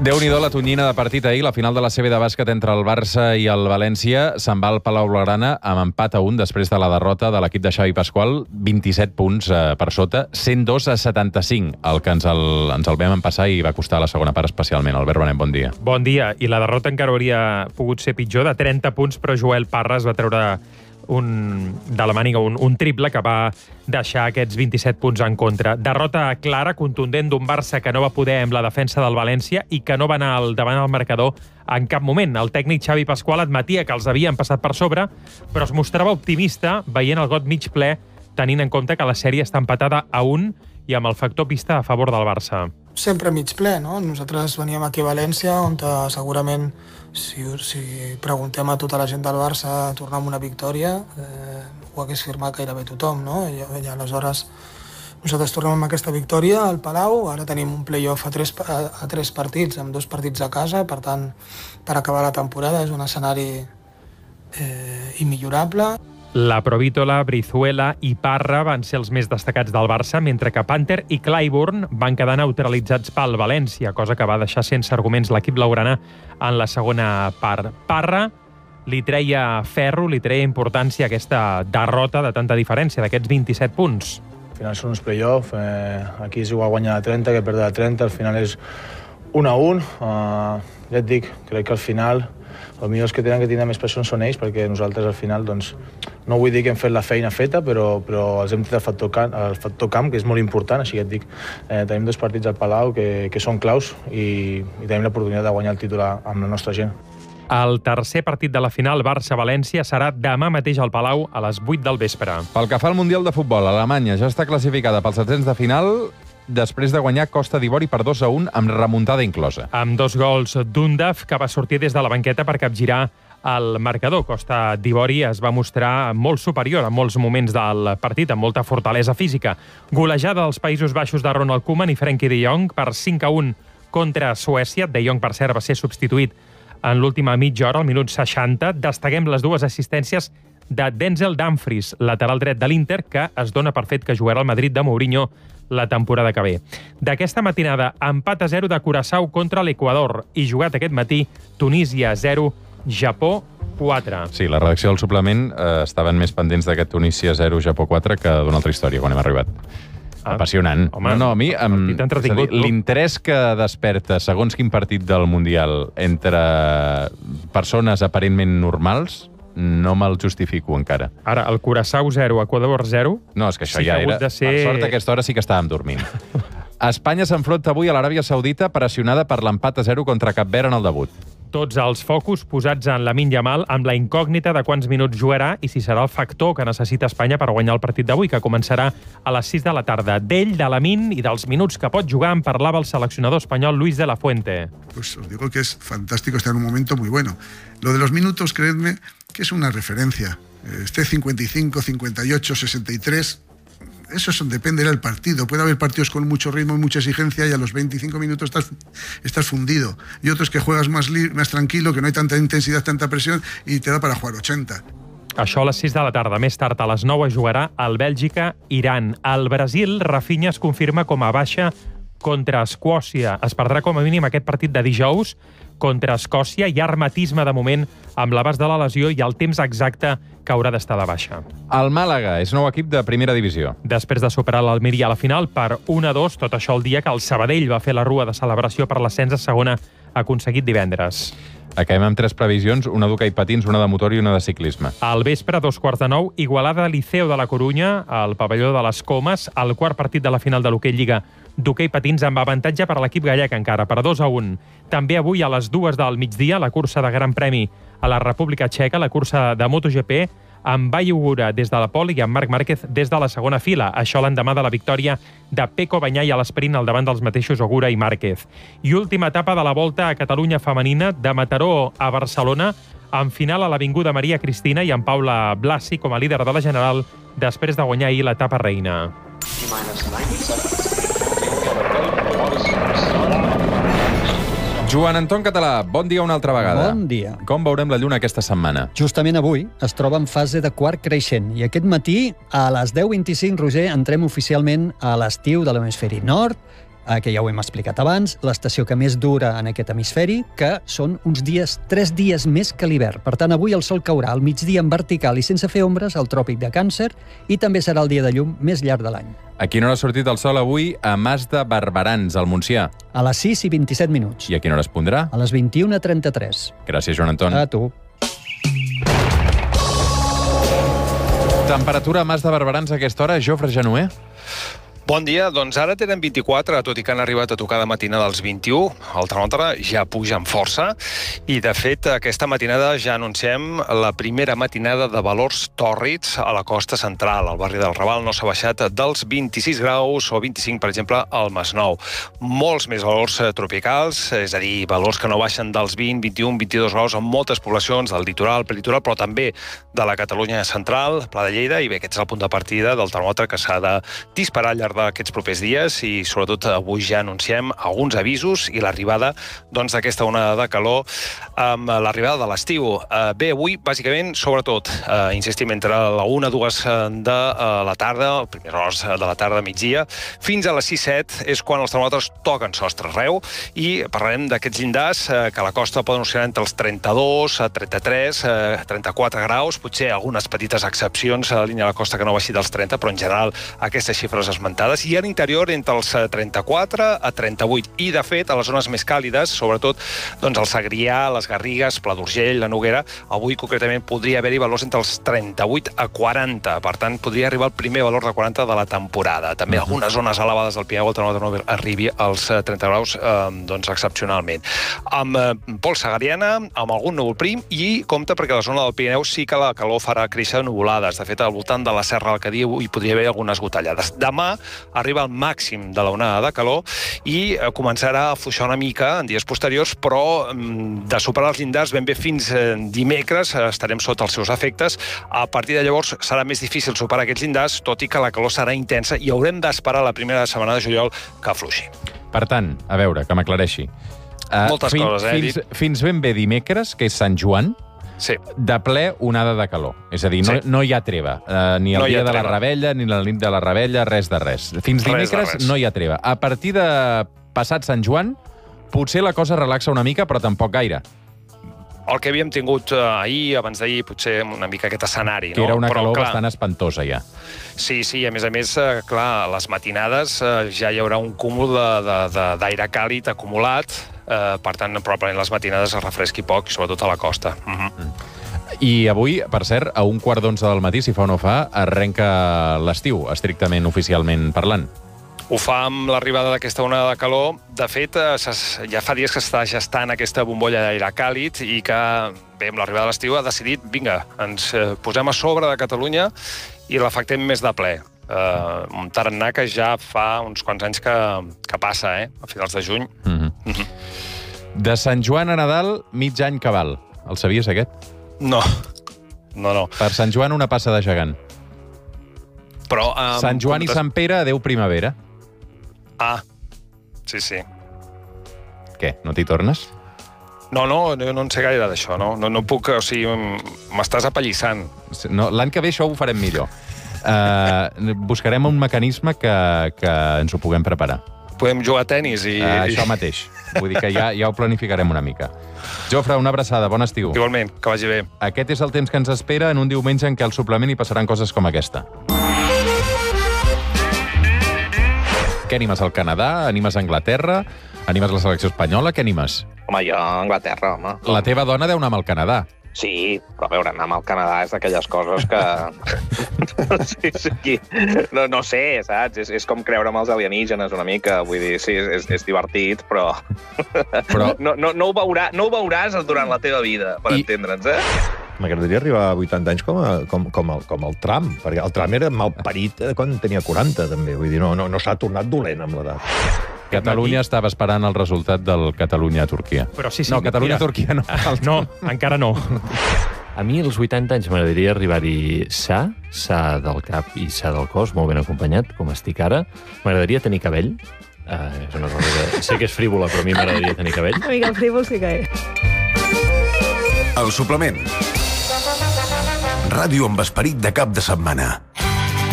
Déu-n'hi-do la tonyina de partit ahir, la final de la CB de bàsquet entre el Barça i el València se'n va al Palau Blaugrana amb empat a 1 després de la derrota de l'equip de Xavi Pasqual, 27 punts per sota, 102-75, el que ens el vam empassar i va costar la segona part especialment. Albert Benet, bon dia. Bon dia, i la derrota encara hauria pogut ser pitjor, de 30 punts, però Joel Parra es va treure de la màniga un triple que va deixar aquests 27 punts en contra. Derrota clara, contundent d'un Barça que no va poder amb la defensa del València i que no va anar al davant del marcador en cap moment. El tècnic Xavi Pasqual admetia que els havien passat per sobre, però es mostrava optimista veient el got mig ple, tenint en compte que la sèrie està empatada a 1 i amb el factor pista a favor del Barça. Sempre mig ple, no? Nosaltres veníem aquí a València, on segurament, si preguntem a tota la gent del Barça tornar amb una victòria, ho hagués firmat gairebé tothom, no? I aleshores nosaltres tornem amb aquesta victòria al Palau, ara tenim un play-off a tres partits, amb 2 partits a casa, per tant, per acabar la temporada és un escenari immillorable. La Provítola, Brizuela i Parra van ser els més destacats del Barça, mentre que Panther i Clyburn van quedar neutralitzats pel València, cosa que va deixar sense arguments l'equip blaugrana en la segona part. Parra li treia ferro, li treia importància a aquesta derrota de tanta diferència, d'aquests 27 punts. Al final són uns play-off, aquí és igual guanyar de 30 que perdre de 30, al final és 1-1. Ja et dic, crec que al final els millors que tenen més pressió són ells, perquè nosaltres al final, doncs, no vull dir que hem fet la feina feta, però els hem tret el factor camp, que és molt important, així que et dic, tenim 2 partits al Palau que són claus i tenim l'oportunitat de guanyar el títol amb la nostra gent. El tercer partit de la final Barça-València serà demà mateix al Palau a les 8 del vespre. Pel que fa al Mundial de Futbol, Alemanya ja està classificada pels 16 de final després de guanyar Costa d'Ivori per 2-1 amb remuntada inclosa. Amb 2 gols d'Undaf, que va sortir des de la banqueta per capgirar el marcador. Costa d'Ivori es va mostrar molt superior en molts moments del partit, amb molta fortalesa física. Golejada dels Països Baixos de Ronald Koeman i Frenkie de Jong per 5-1 contra Suècia. De Jong, per cert, va ser substituït en l'última mitja hora, al minut 60. Destaquem les 2 assistències de Denzel Dumfries, lateral dret de l'Inter, que es dona per fet que jugarà al Madrid de Mourinho la temporada que ve. D'aquesta matinada, empat a 0 de Curaçao contra l'Equador i jugat aquest matí, Tunísia 0, Japó 4. Sí, la redacció del suplement estaven més pendents d'aquest Tunísia 0, Japó 4 que d'una altra història quan hem arribat. Apassionant. Home, a mi l'interès que desperta segons quin partit del Mundial entre persones aparentment normals no me'l justifico encara. Ara, el Curaçao 0, Equador 0... No, és que això ja era... Per sort, a aquesta hora sí que estàvem dormint. Espanya s'enfronta avui a l'Aràbia Saudita pressionada per l'empat a 0 contra Cap Verd en el debut. Tots els focus posats en Lamine Yamal amb la incògnita de quants minuts jugarà i si serà el factor que necessita Espanya per guanyar el partit d'avui, que començarà a les 6 de la tarda. D'ell, de Lamine i dels minuts que pot jugar en parlava el seleccionador espanyol Luis de la Fuente. Pues os digo que es fantástico estar en un momento muy bueno. Lo de los minutos, creedme, que es una referencia. Esté 55, 58, 63... Eso depende del partido. Puede haber partidos con mucho ritmo y mucha exigencia y a los 25 minutos estás fundido. Y otros que juegas más tranquilo, que no hay tanta intensidad, tanta presión y te da para jugar 80. Això a les 6 de la tarda. Més tard, a les 9, jugarà el Bèlgica-Iran. Al Brasil, Rafinha es confirma com a baixa contra Escòcia. Es perdrà com a mínim aquest partit de dijous contra Escòcia. Hi ha hermetisme de moment amb l'abast de la lesió i el temps exacte que haurà d'estar de baixa. El Màlaga és nou equip de primera divisió. Després de superar l'Almeria a la final per 1-2, tot això el dia que el Sabadell va fer la rua de celebració per l'ascens a segona aconseguit divendres. Acabem amb 3 previsions, una d'hoquei patins, una de motor i una de ciclisme. Al vespre, 2:45, Igualada Liceo de la Corunya, al pavelló de les Comes, el quart partit de la final de l'hoquei Lliga d'hoquei patins amb avantatge per a l'equip gallec encara, per 2-1. També avui a les 2 del migdia, la cursa de Gran Premi a la República Txeca, la cursa de MotoGP, amb Bayo Ugura des de la pole i amb Marc Márquez des de la segona fila. Això l'endemà de la victòria de Pecco Bagnaia a l'esprint al davant dels mateixos Ogura i Márquez. I última etapa de la Volta a Catalunya femenina, de Mataró a Barcelona, amb final a l'Avinguda Maria Cristina i amb Paula Blasi com a líder de la general després de guanyar ahir l'etapa reina. Joan Anton Català, bon dia una altra vegada. Bon dia. Com veurem la lluna aquesta setmana? Justament avui es troba en fase de quart creixent i aquest matí, a les 10:25, Roger, entrem oficialment a l'estiu de l'hemisferi nord que ja ho hem explicat abans, l'estació que més dura en aquest hemisferi, que són uns 3 dies més que l'hivern. Per tant, avui el sol caurà al migdia en vertical i sense fer ombres al tròpic de Càncer i també serà el dia de llum més llarg de l'any. A quina hora ha sortit el sol avui a Mas de Barberans, al Montsià? A les 6 i 27 minuts. I a quina hora es pondrà? A les 21:33. Gràcies, Joan Anton. A tu. Temperatura a Mas de Barberans a aquesta hora, Jofre Genuer? Bon dia, doncs ara tenen 24, tot i que han arribat a tocar de matinada als 21. El termòmetre ja puja amb força i, de fet, aquesta matinada ja anunciem la primera matinada de valors tòrrids a la costa central. El barri del Raval no s'ha baixat dels 26 graus o 25, per exemple, al Masnou. Molts més valors tropicals, és a dir, valors que no baixen dels 20, 21, 22 graus en moltes poblacions del litoral, prelitoral, però també de la Catalunya central, Pla de Lleida, i bé, aquest és el punt de partida del termòmetre que s'ha de disparar al llarg d'aquests propers dies i, sobretot, avui ja anunciem alguns avisos i l'arribada d'aquesta onada de calor amb l'arribada de l'estiu. Bé, avui, bàsicament, sobretot, insistim, entre la 1 i 2 de la tarda, primeres hores de la tarda, migdia, fins a les 6-7 és quan els termòmetres toquen sostre arreu i parlarem d'aquests llindars que a la costa poden oscil·lar entre els 32, 33, 34 graus, potser algunes petites excepcions a la línia de la costa que no baixi dels 30, però en general aquestes xifres esmentades, i a l'interior entre els 34 a 38. I, de fet, a les zones més càlides, sobretot el Segrià, les Garrigues, Pla d'Urgell, la Noguera, avui concretament podria haver-hi valors entre els 38 a 40. Per tant, podria arribar el primer valor de 40 de la temporada. També algunes zones elevades del Pirineu, el termòmetre no arribi als 30 graus, excepcionalment. Amb pols segariana, amb algun núvol prim, i compte perquè a la zona del Pirineu sí que la calor farà créixer nuvolades. De fet, al voltant de la Serra del Cadí hi podria haver algunes gotellades. Demà arriba al màxim de la onada de calor i començarà a afluixar una mica en dies posteriors, però de superar els llindars ben bé fins dimecres estarem sota els seus efectes. A partir de llavors serà més difícil superar aquests llindars, tot i que la calor serà intensa i haurem d'esperar la primera setmana de juliol que afluixi. Per tant, a veure, que m'aclareixi. Moltes coses, Fins ben bé dimecres, que és Sant Joan, sí, de ple onada de calor. És a dir, no hi ha treva. Ni el dia de la Rebella, ni la nit de la Rebella, res de res. Fins dimecres no hi ha treva. A partir de passat Sant Joan, potser la cosa relaxa una mica, però tampoc gaire. El que havíem tingut ahir, abans d'ahir, potser una mica aquest escenari. Que era una calor bastant espantosa, ja. Sí, a més, clar, a les matinades ja hi haurà un cúmul d'aire càlid acumulat, per tant, probablement les matinades es refresqui poc, sobretot a la costa. I avui, per cert, a 1:15 del matí, si fa o no fa, arrenca l'estiu, estrictament, oficialment parlant. Ho fa amb l'arribada d'aquesta onada de calor. De fet, ja fa dies que s'està gestant aquesta bombolla d'aire càlid i que, bé, amb l'arribada de l'estiu ha decidit, vinga, ens posem a sobre de Catalunya i l'afectem més de ple. Un tarannà que ja fa uns quants anys que passa, a finals de juny. De Sant Joan a Nadal, mig any cabal. El sabies, aquest? No. Per Sant Joan, una passa de gegant. Però, Sant Joan i Sant Pere, adéu primavera. Sí. Què, no t'hi tornes? No en sé gaire d'això, no puc, o sigui, m'estàs apallissant. No, l'any que ve això ho farem millor. Buscarem un mecanisme que ens ho puguem preparar. Podem jugar a tenis i... Això mateix. Vull dir que ja ho planificarem una mica. Jofre, una abraçada, bon estiu. Igualment, que vagi bé. Aquest és el temps que ens espera en un diumenge en què al suplement hi passaran coses com aquesta. Què animes al Canadà? Animes a Anglaterra? Animes la selecció espanyola? Què animes? Home, jo a Anglaterra, home. La teva dona deu anar amb el Canadà. Sí, però a veure, anar amb el Canadà és d'aquelles coses que... sí. No sé, saps? És com creure amb els alienígenes una mica. Vull dir, sí, és divertit, però... No ho veuràs durant la teva vida, per entendre'ns, M'agradaria arribar a 80 anys com el Trump, perquè el Trump era malparit quan tenia 40, també. Vull dir, no s'ha tornat dolent amb l'edat. Catalunya estava esperant el resultat del Catalunya-Turquia. Però sí, no, Catalunya-Turquia no. No, encara no. A mi, als 80 anys, m'agradaria arribar-hi sa del cap i sa del cos, molt ben acompanyat, com estic ara. M'agradaria tenir cabell. És una cosa que... Sé que és frívola, però a mi m'agradaria tenir cabell. Una mica el frívol sí que és. El suplement. Ràdio amb esperit de cap de setmana.